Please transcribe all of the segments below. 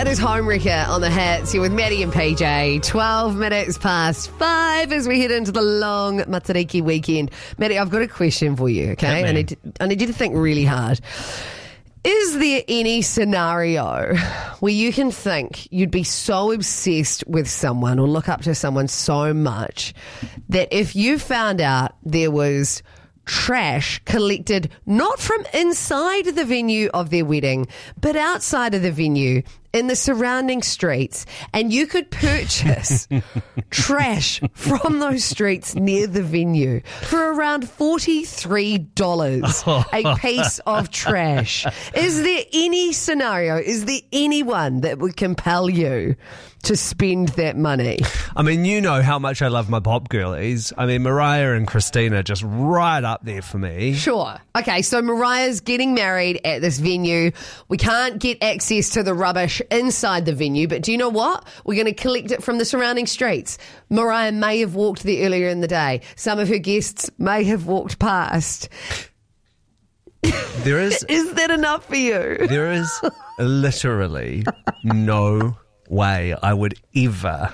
That is Homewrecker on the Hits. You're with Maddie and PJ. 12 minutes past 5 as we head into the long Matariki weekend. Maddie, I've got a question for you, okay? I need you to think really hard. Is there any scenario where you can think you'd be so obsessed with someone or look up to someone so much that if you found out there was trash collected not from inside the venue of their wedding, but outside of the venue in the surrounding streets, and you could purchase trash from those streets near the venue for around $43 a piece of trash? Is there any scenario, is there anyone that would compel you to spend that money? I mean, you know how much I love my pop girlies. I mean, Mariah and Christina just right up there for me. Sure. Okay, so Mariah's getting married at this venue. We can't get access to the rubbish inside the venue, but do you know what? We're going to collect it from the surrounding streets. Mariah may have walked there earlier in the day. Some of her guests may have walked past. There is... Is that enough for you? There is literally no way I would ever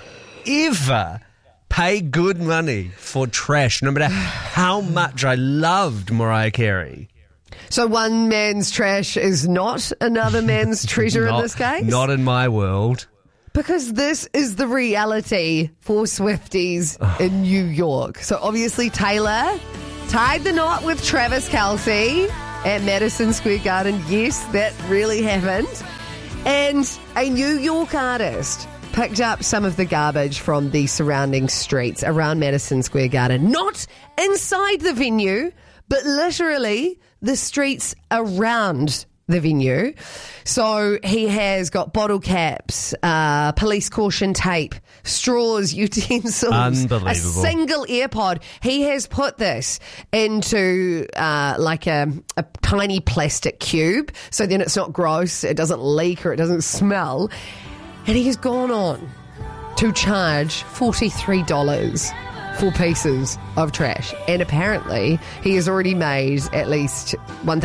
pay good money for trash, no matter how much I loved Mariah Carey. So one man's trash is not another man's treasure in this case? Not in my world. Because this is the reality for Swifties in New York. So obviously Taylor tied the knot with Travis Kelce at Madison Square Garden. Yes, that really happened. And a New York artist picked up some of the garbage from the surrounding streets around Madison Square Garden. Not inside the venue, but literally the streets around the venue. So he has got bottle caps, police caution tape, straws, utensils, a single AirPod. He has put this into like a tiny plastic cube, so then it's not gross, it doesn't leak or it doesn't smell. And he has gone on to charge $43 for pieces of trash. And apparently he has already made at least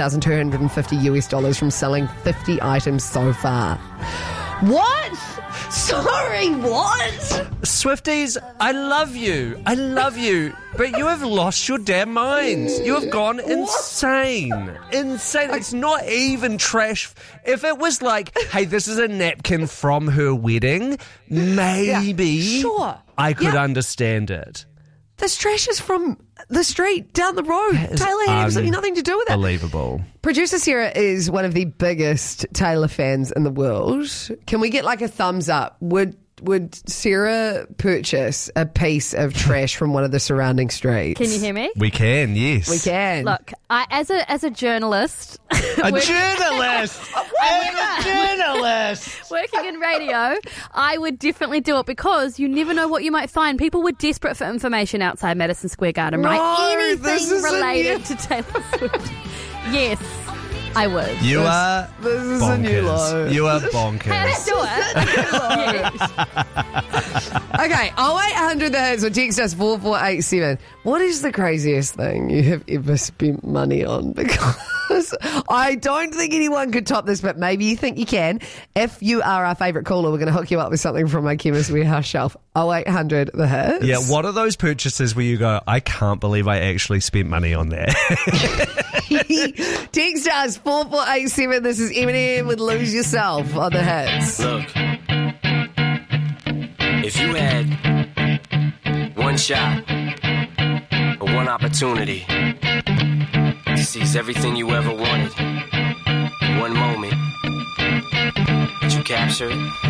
$1,250 from selling 50 items so far. What? Sorry, what? Swifties, I love you, but you have lost your damn minds. You have gone insane. Insane. It's not even trash. If it was like, hey, this is a napkin from her wedding, maybe sure. I could understand it. This trash is from the street down the road. Taylor had absolutely nothing to do with it. Unbelievable. Producer Sarah is one of the biggest Taylor fans in the world. Can we get like a thumbs up? Would Sarah purchase a piece of trash from one of the surrounding streets? Can you hear me? We can, yes. We can. Look, as a journalist... A journalist! Working in radio, I would definitely do it because you never know what you might find. People were desperate for information outside Madison Square Garden, right? Anything related to Taylor Swift. Yes, I would. This is bonkers. a new low. You are bonkers. Let's do it. Yes. Okay, 0800 the hits or text us 4487. What is the craziest thing you have ever spent money on? Because I don't think anyone could top this, but maybe you think you can. If you are our favourite caller, we're going to hook you up with something from my Chemist Warehouse shelf. 0800 the hits. Yeah, what are those purchases where you go, I can't believe I actually spent money on that? Text us 4487. This is Eminem with Lose Yourself on the hits. Look, if you had one shot or one opportunity to seize everything you ever wanted in one moment, would you capture it?